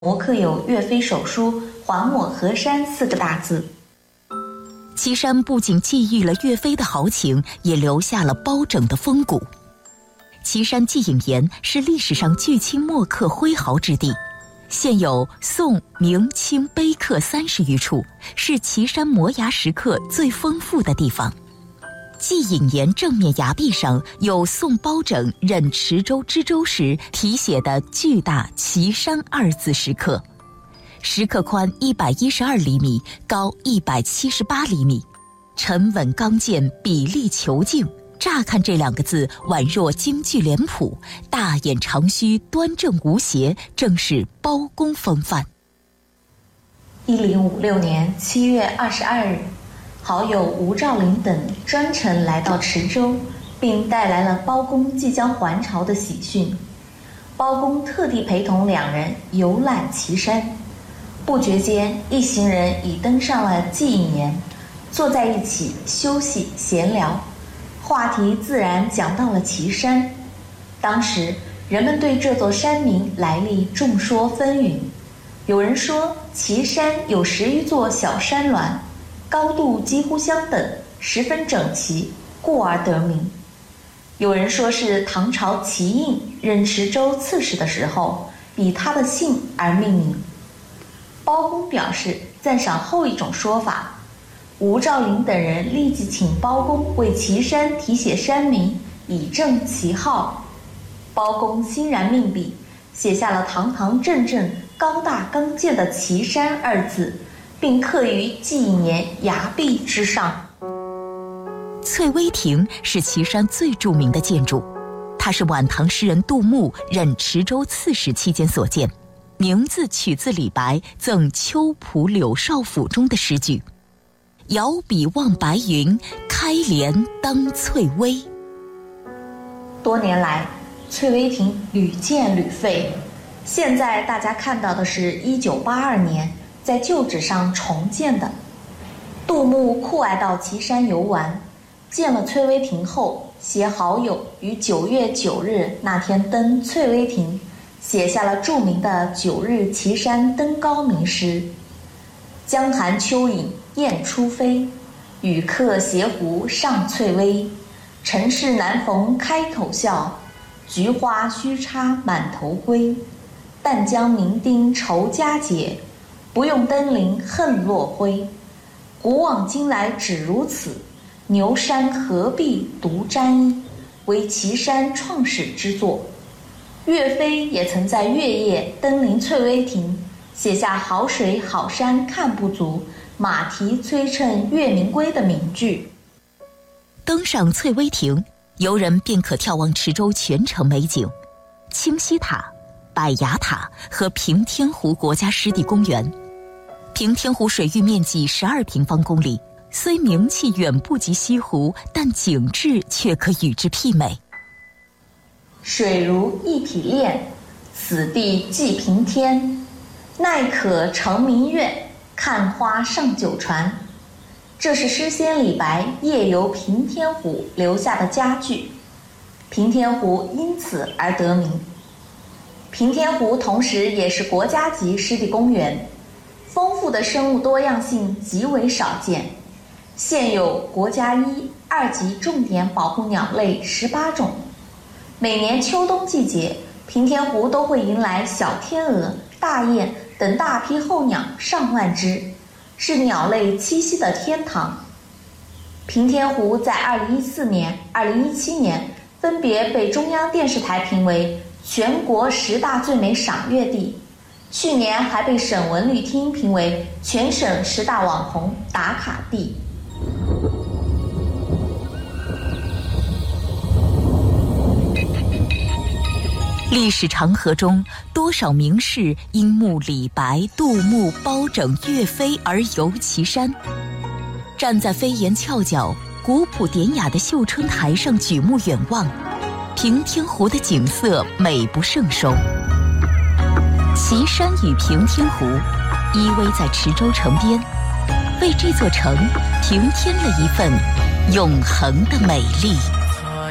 摹刻有岳飞手书“还我河山”4个大字。 岐山不仅寄寓了岳飞的豪情，也留下了包拯的风骨。岐山寄影岩是历史上巨青墨刻挥毫之地，现有宋、明、清碑刻30余处，是岐山摩崖石刻最丰富的地方。寄影岩正面崖壁上有宋包拯任池州知州时题写的巨大岐山2字石刻，石刻宽112厘米，高178厘米，沉稳刚健，比例遒劲。乍看这2个字宛若京剧脸谱，大眼长须，端正无邪，正是包公风范。 1056年7月22日，好友吴兆麟等专程来到池州，并带来了包公即将还朝的喜讯。包公特地陪同2人游览岐山，不觉间，一行人已登上了寄影岩，坐在一起休息闲聊。话题自然讲到了岐山。当时人们对这座山名来历众说纷纭，有人说岐山有10余座小山峦，高度几乎相等，十分整齐，故而得名。有人说是唐朝齐应任池州刺史的时候，以他的姓而命名。包公表示赞赏后一种说法。吴兆麟等人立即请包公为岐山题写山名，以正其号。包公欣然命笔，写下了堂堂正正、高大刚健的岐山2字，并刻于寄影岩崖壁之上。 翠微亭是岐山最著名的建筑，它是晚唐诗人杜牧任池州刺史期间所建，名字取自李白赠《秋浦柳少府》中的诗句：遥笔望白云，开帘当翠微。 多年来，翠微亭屡建屡废，现在大家看到的是1982年在旧址上重建的。杜牧酷爱到岐山游玩，建了翠微亭后，携好友于9月9日那天登翠微亭，写下了著名的9日岐山登高名诗：江寒秋影雁初飞，与客携壶上翠微。尘世难逢开口笑，菊花须插满头灰。但将酩酊愁佳节，不用登临恨落晖。古往今来只如此，牛山何必独沾衣。为岐山创始之作。岳飞也曾在月夜登临翠微亭，写下好水好山看不足，马蹄催趁月明归的名句。 登上翠微亭，游人便可眺望池州全城美景：清溪塔、百崖塔和平天湖国家湿地公园。平天湖水域面积12平方公里，虽名气远不及西湖，但景致却可与之媲美。 水如一匹练，此地即平天。奈可成名苑，看花上九船。这是诗仙李白夜游平天湖留下的佳句，平天湖因此而得名。平天湖同时也是国家级湿地公园，丰富的生物多样性极为少见，现有国家1、2级重点保护鸟类18种。每年秋冬季节，平天湖都会迎来小天鹅、大雁等大批候鸟上万只，是鸟类栖息的天堂。平天湖在2014年、2017年分别被中央电视台评为全国10大最美赏月地，去年还被省文旅厅评为全省10大网红打卡地。 历史长河中，多少名士因慕李白、杜牧、包拯、岳飞而游岐山。站在飞檐翘角、古朴典雅的秀春台上举目远望，平天湖的景色美不胜收。岐山与平天湖依偎在池州城边，为这座城平添了一份永恒的美丽。